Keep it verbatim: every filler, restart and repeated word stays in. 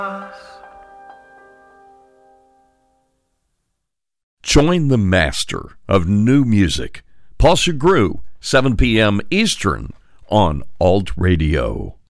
Join the master of new music, Paul Sugrue, seven p.m. Eastern on Alt Radio.